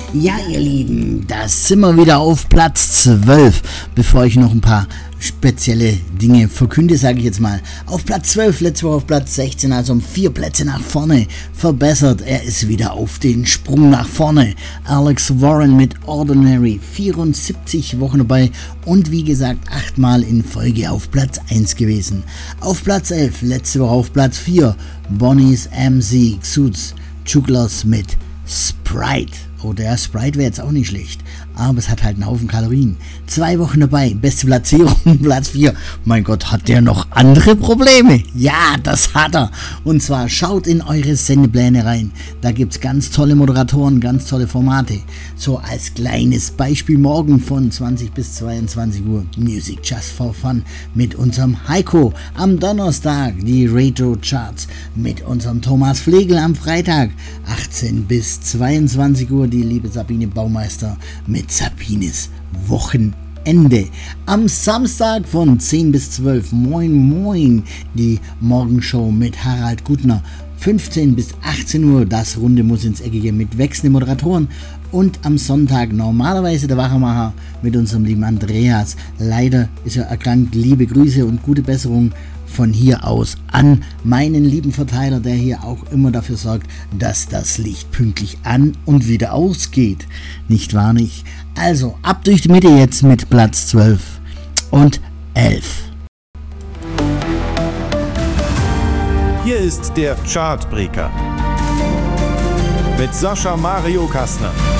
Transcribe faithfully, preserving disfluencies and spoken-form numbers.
Ja, ihr Lieben, da sind wir wieder auf Platz zwölf. Bevor ich noch ein paar spezielle Dinge verkünde, sage ich jetzt mal. Auf Platz zwölf, letzte Woche auf Platz sechzehn, also um vier Plätze nach vorne verbessert. Er ist wieder auf den Sprung nach vorne. Alex Warren mit Ordinary, vierundsiebzig Wochen dabei und wie gesagt achtmal in Folge auf Platz eins gewesen. Auf Platz elf, letzte Woche auf Platz vier, Bonnie's M C Suits Jugglers mit Sprite. Oh, der Sprite wäre jetzt auch nicht schlecht, aber es hat halt einen Haufen Kalorien. Zwei Wochen dabei, beste Platzierung, Platz vier. Mein Gott, hat der noch andere Probleme? Ja, das hat er. Und zwar schaut in eure Sendepläne rein. Da gibt es ganz tolle Moderatoren, ganz tolle Formate. So als kleines Beispiel morgen von zwanzig bis zweiundzwanzig Uhr Music Just for Fun mit unserem Heiko. Am Donnerstag die Radio Charts mit unserem Thomas Flegel. Am Freitag achtzehn bis zweiundzwanzig Uhr die liebe Sabine Baumeister mit Sabines Wochenende. Am Samstag von zehn bis zwölf Moin Moin die Morgenshow mit Harald Gutner. fünfzehn bis achtzehn Uhr das Runde muss ins Eckige mit wechselnden Moderatoren. Und am Sonntag normalerweise der Wachemacher mit unserem lieben Andreas. Leider ist er erkrankt. Liebe Grüße und gute Besserung von hier aus an meinen lieben Verteiler, der hier auch immer dafür sorgt, dass das Licht pünktlich an und wieder ausgeht. Nicht wahr nicht? Also, ab durch die Mitte jetzt mit Platz zwölf und elf. Hier ist der Chartbreaker mit Sascha Mario Kastner.